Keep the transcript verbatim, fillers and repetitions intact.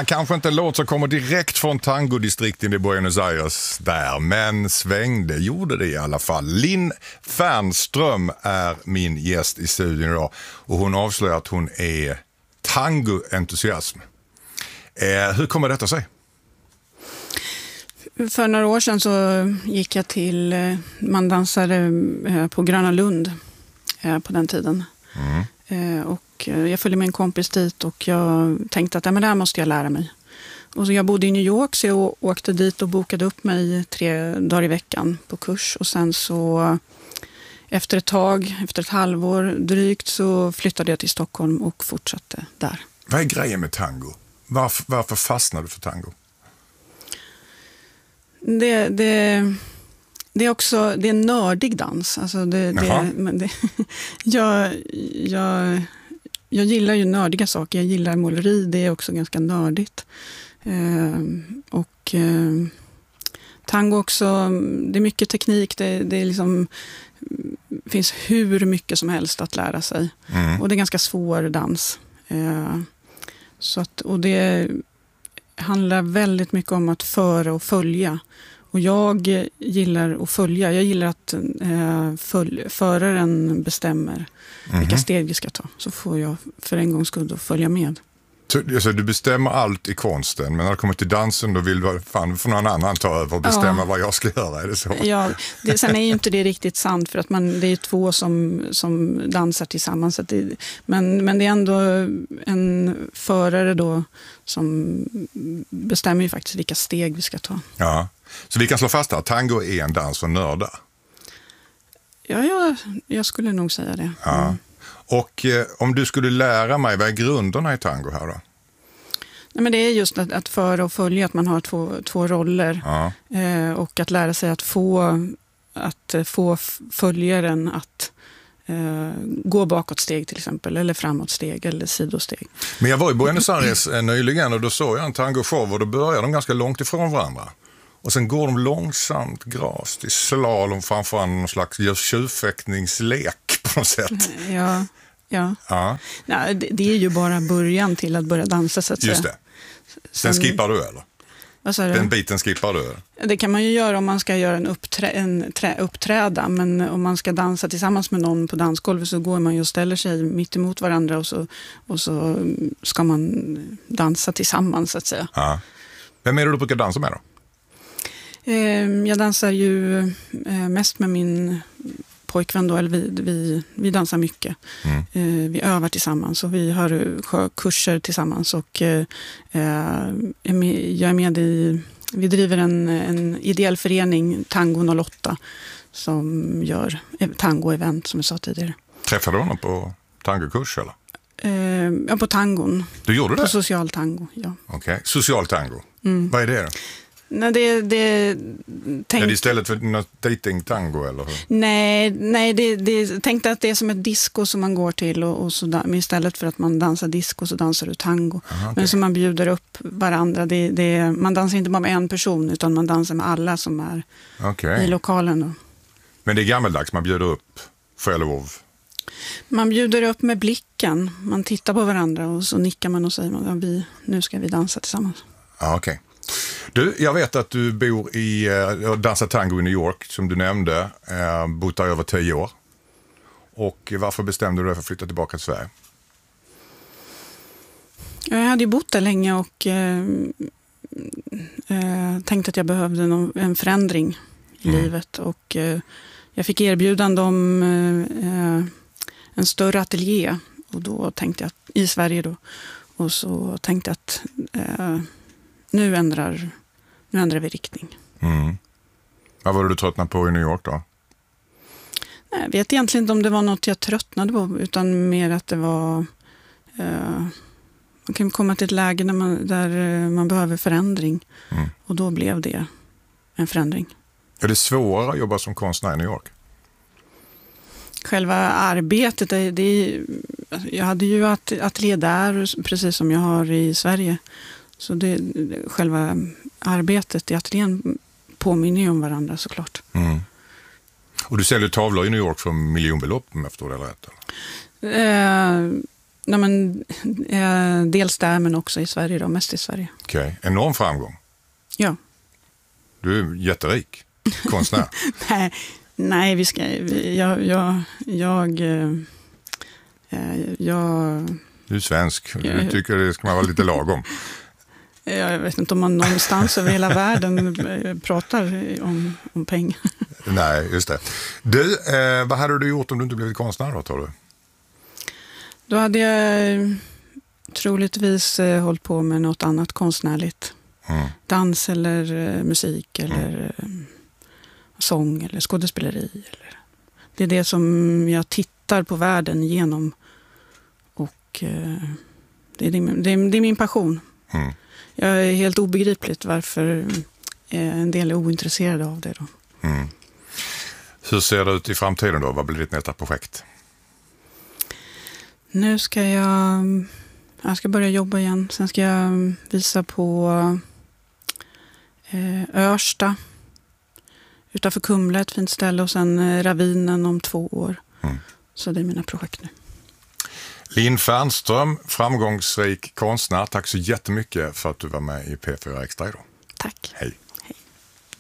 Ja, kanske inte en låt som kommer direkt från tangodistrikten i Buenos Aires där, men svängde, gjorde det i alla fall. Linn Fernström är min gäst i studion idag och hon avslöjar att hon är tangoentusiasm. Eh, hur kommer detta sig? För några år sedan så gick jag till, man dansade på Gröna Lund på den tiden. Mm. Och jag följde med en kompis dit och jag tänkte att ja, men det här måste jag lära mig. Och så jag bodde i New York så jag åkte dit och bokade upp mig tre dagar i veckan på kurs. Och sen så efter ett tag, efter ett halvår drygt så flyttade jag till Stockholm och fortsatte där. Vad är grejen med tango? Varför, varför fastnade du för tango? Det, det, det är också det är en nördig dans. Alltså det, det, men det, jag, jag, jag gillar ju nördiga saker. Jag gillar måleri, det är också ganska nördigt. Eh, och eh, tango också, det är mycket teknik. Det, det är liksom, finns hur mycket som helst att lära sig. Mm. Och det är ganska svår dans. Eh, så att, och det handlar väldigt mycket om att föra och följa. Och jag gillar att följa. Jag gillar att eh, följ, föraren bestämmer mm-hmm. vilka steg vi ska ta. Så får jag för en gångs skull följa med. Så, alltså, du bestämmer allt i konsten, men när det kommer till dansen då vill fan får någon annan ta över och bestämma ja. vad jag ska göra, är det så? Ja, det, sen är ju inte det riktigt sant för att man, det är två som, som dansar tillsammans. Så det, men, men det är ändå en förare då som bestämmer ju faktiskt vilka steg vi ska ta. Ja, så vi kan slå fast att tango är en dans för nördar. Ja, jag, jag skulle nog säga det. Ja. Mm. Och eh, om du skulle lära mig, vad är grunderna i tango här då? Nej, men det är just att, att föra och följa, att man har två, två roller. Ja. Eh, och att lära sig att få, att få följaren att eh, gå bakåt steg till exempel, eller framåt steg eller sidosteg. Men jag var i Buenos Aires nyligen och då såg jag en tango-show och då började de ganska långt ifrån varandra. Och sen går de långsamt grast i slalom framför någon slags tjurfäktningslek på något sätt. Ja, ja. ja. Nej, det, det är ju bara början till att börja dansa så att Just säga. det. Den skippar du eller? Vad sa du? Den biten skippar du? Det kan man ju göra om man ska göra en, uppträ, en trä, uppträda. Men om man ska dansa tillsammans med någon på dansgolvet så går man ju och ställer sig mitt emot varandra och så, och så ska man dansa tillsammans så att säga. Ja. Vem är det du brukar dansa med då? Jag dansar ju mest med min pojkvän då, eller vi, vi, vi dansar mycket. Mm. Vi övar tillsammans och vi har kurser tillsammans och jag är med i, vi driver en, en ideell förening, Tango noll åtta, som gör tango-event som jag sa tidigare. Träffade du honom på tangokurs eller? Ja, på tangon. Du gjorde det? På social tango, ja. Okej, okay. Social tango. Mm. Vad är det då? Nej, det, det, tänk... Är det istället för något dating-tango eller hur? Nej, nej det, det, tänkte att det är som ett disco som man går till och, och så, men istället för att man dansar disco så dansar du tango. Aha, okay. Men som man bjuder upp varandra. Det, det, man dansar inte bara med en person utan man dansar med alla som är okay. i lokalen. Då. Men det är gammaldags, man bjuder upp själv? Man bjuder upp med blicken. Man tittar på varandra och så nickar man och säger att vi, nu ska vi dansa tillsammans. Ja, okej. Okay. Du, jag vet att du bor i, uh, dansar tango i New York som du nämnde, uh, bott där över tio år. Och varför bestämde du dig för att flytta tillbaka till Sverige? Jag hade ju bott där länge och uh, uh, tänkte att jag behövde någon, en förändring i mm. livet. Och uh, jag fick erbjudande om uh, en större ateljé och då tänkte jag att, i Sverige då. Och så tänkte jag att uh, Nu ändrar, nu ändrar vi riktning. Mm. Vad var det du tröttnade på i New York då? Jag vet egentligen inte om det var något jag tröttnade på utan mer att det var eh, man kan komma till ett läge där man, där man behöver förändring mm. och då blev det en förändring. Är det svårare att jobba som konstnär i New York? Själva arbetet, det, det, jag hade ju att, ateljé där precis som jag har i Sverige. Så det, själva arbetet i ateljén påminner ju om varandra såklart. Mm. Och du säljer tavlor i New York för miljonbelopp om jag förstår det rätt? Eh, Nej, men, eh, dels där men också i Sverige då, mest i Sverige. Okej, okay. Enorm framgång. Ja. Du är jätterik konstnär. nej, nej, vi ska, jag, jag, jag, eh, jag... Du är svensk, du jag, tycker det ska man vara lite lagom. Jag vet inte om man någonstans över hela världen pratar om, om pengar. Nej, just det. Du, eh, vad hade du gjort om du inte blivit konstnär då, tror du? Då hade jag troligtvis eh, hållit på med något annat konstnärligt. Mm. Dans eller eh, musik eller eh, sång eller skådespeleri. Eller. Det är det som jag tittar på världen genom. Och eh, det, är, det, är, det är min passion. Mm. Jag är helt obegripligt varför eh, en del är ointresserade av det då. Mm. Hur ser det ut i framtiden då? Vad blir ditt nästa projekt? Nu ska jag, jag ska börja jobba igen. Sen ska jag visa på eh, Örsta utanför Kumla, ett fint ställe. Och sen eh, Ravinen om två år. Mm. Så det är mina projekt nu. Linn Fernström, framgångsrik konstnär. Tack så jättemycket för att du var med i P fyra Extra idag. Tack. Hej.